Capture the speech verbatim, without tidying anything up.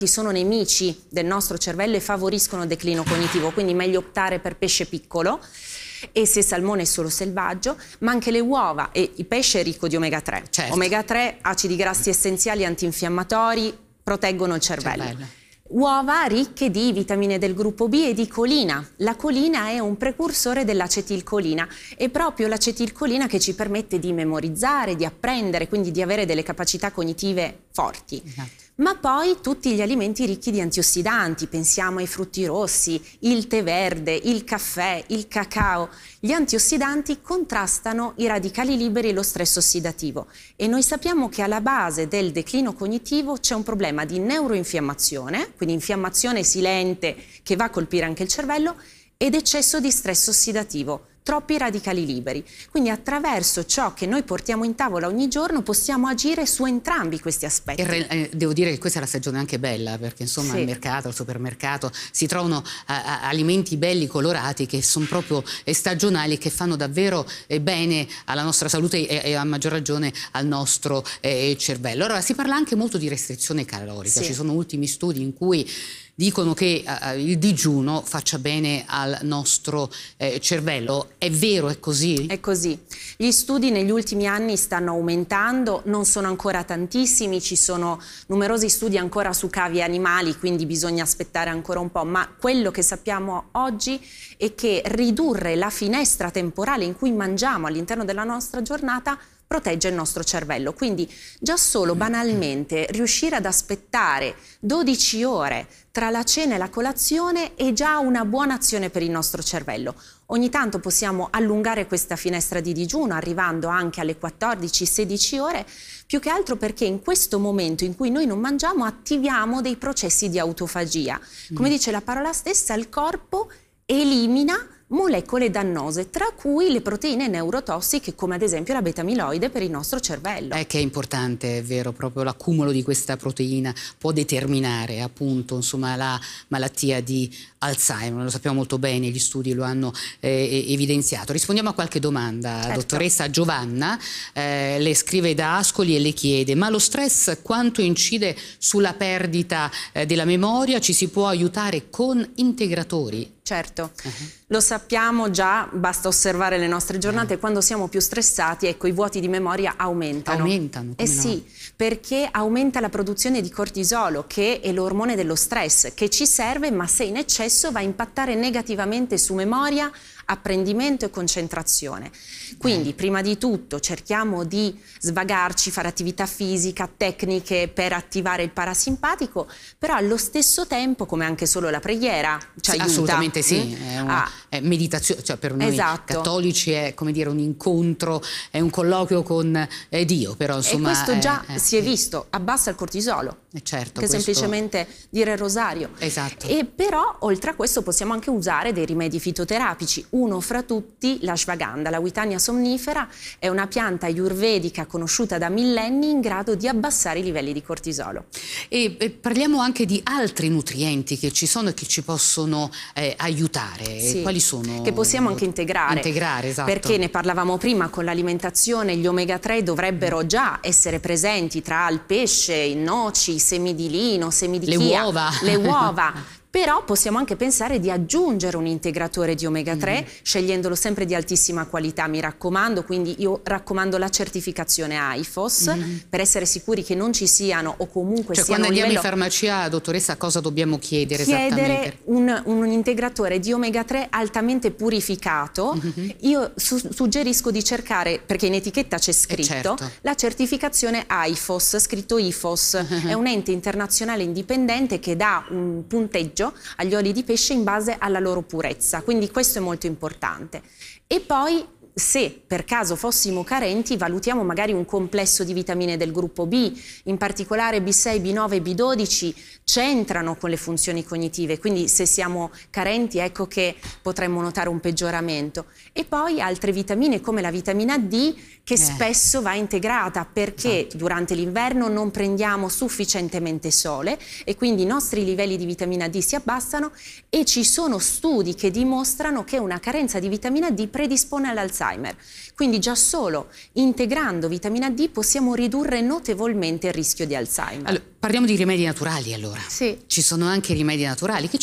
sono nemici del nostro cervello e favoriscono il declino cognitivo, quindi meglio optare per pesce piccolo, e se salmone è solo selvaggio, ma anche le uova, e il pesce è ricco di omega tre. Certo. Omega tre, acidi grassi essenziali antinfiammatori, proteggono il cervello. cervello. Uova ricche di vitamine del gruppo B e di colina. La colina è un precursore dell'acetilcolina, è proprio l'acetilcolina che ci permette di memorizzare, di apprendere, quindi di avere delle capacità cognitive forti. Esatto. Ma poi tutti gli alimenti ricchi di antiossidanti, pensiamo ai frutti rossi, il tè verde, il caffè, il cacao. Gli antiossidanti contrastano i radicali liberi e lo stress ossidativo, e noi sappiamo che alla base del declino cognitivo c'è un problema di neuroinfiammazione, quindi infiammazione silente che va a colpire anche il cervello, ed eccesso di stress ossidativo, troppi radicali liberi. Quindi attraverso ciò che noi portiamo in tavola ogni giorno possiamo agire su entrambi questi aspetti. E eh, devo dire che questa è la stagione anche bella, perché insomma Sì. al mercato, al supermercato si trovano a, a, alimenti belli colorati che sono proprio eh, stagionali e che fanno davvero eh, bene alla nostra salute e, e a maggior ragione al nostro eh, cervello. Allora si parla anche molto di restrizione calorica, Sì. ci sono ultimi studi in cui dicono che uh, il digiuno faccia bene al nostro eh, cervello. È vero, è così? È così. Gli studi negli ultimi anni stanno aumentando, non sono ancora tantissimi, ci sono numerosi studi ancora su cavi e animali, quindi bisogna aspettare ancora un po', ma quello che sappiamo oggi è che ridurre la finestra temporale in cui mangiamo all'interno della nostra giornata protegge il nostro cervello. Quindi già solo banalmente riuscire ad aspettare dodici ore tra la cena e la colazione è già una buona azione per il nostro cervello. Ogni tanto possiamo allungare questa finestra di digiuno arrivando anche alle quattordici sedici ore, più che altro perché in questo momento in cui noi non mangiamo attiviamo dei processi di autofagia. Come Mm. dice la parola stessa, il corpo elimina molecole dannose, tra cui le proteine neurotossiche, come ad esempio la beta-amiloide per il nostro cervello. È che è importante, è vero, proprio l'accumulo di questa proteina può determinare appunto insomma la malattia di Alzheimer, lo sappiamo molto bene, gli studi lo hanno eh, evidenziato. Rispondiamo a qualche domanda. Certo. Dottoressa Giovanna eh, le scrive da Ascoli e le chiede: ma lo stress quanto incide sulla perdita eh, della memoria? Ci si può aiutare con integratori? Certo, Uh-huh. lo sappiamo già, basta osservare le nostre giornate, Uh-huh. quando siamo più stressati, ecco, i vuoti di memoria aumentano. Aumentano? Eh come no? sì, perché aumenta la produzione di cortisolo, che è l'ormone dello stress, che ci serve, ma se in eccesso va a impattare negativamente su memoria, apprendimento e concentrazione. Quindi, eh. prima di tutto, cerchiamo di svagarci, fare attività fisica, tecniche per attivare il parasimpatico, però allo stesso tempo, come anche solo la preghiera, ci Sì, aiuta. assolutamente sì, Mm? è una Ah, è meditazione, cioè per noi Esatto. cattolici è come dire un incontro, è un colloquio con eh, Dio, però insomma... e questo già eh, eh, si è visto, abbassa il cortisolo, eh, certo, che questo- semplicemente dire il rosario. Esatto. E però, oltre a questo, possiamo anche usare dei rimedi fitoterapici. Uno fra tutti, l'ashwagandha, la Witania somnifera, è una pianta ayurvedica conosciuta da millenni in grado di abbassare i livelli di cortisolo. E, e parliamo anche di altri nutrienti che ci sono e che ci possono eh, aiutare. Sì, Quali sono? che possiamo anche integrare. Integrare, esatto. Perché ne parlavamo prima, con l'alimentazione gli omega tre dovrebbero già essere presenti tra il pesce, i noci, i semi di lino, semi di Le chia, uova. le uova. Però possiamo anche pensare di aggiungere un integratore di omega tre, mm. scegliendolo sempre di altissima qualità, mi raccomando. Quindi io raccomando la certificazione A I F O S, mm. per essere sicuri che non ci siano o comunque cioè, siano quando andiamo livello... in farmacia, dottoressa, cosa dobbiamo chiedere, chiedere esattamente? Un, un integratore di omega tre altamente purificato. Mm-hmm. Io su, suggerisco di cercare, perché in etichetta c'è scritto, eh certo. la certificazione A I F O S, scritto I F O S, mm-hmm. è un ente internazionale indipendente che dà un punteggio agli oli di pesce in base alla loro purezza, quindi questo è molto importante. E poi, se per caso fossimo carenti, valutiamo magari un complesso di vitamine del gruppo B, in particolare B sei, B nove e B dodici c'entrano con le funzioni cognitive, quindi se siamo carenti ecco che potremmo notare un peggioramento. E poi altre vitamine come la vitamina D, che eh. spesso va integrata perché esatto. durante l'inverno non prendiamo sufficientemente sole e quindi i nostri livelli di vitamina D si abbassano, e ci sono studi che dimostrano che una carenza di vitamina D predispone all'Alzheimer. Alzheimer. Quindi già solo integrando vitamina D possiamo ridurre notevolmente il rischio di Alzheimer. Allora, parliamo di rimedi naturali allora. Sì. Ci sono anche rimedi naturali che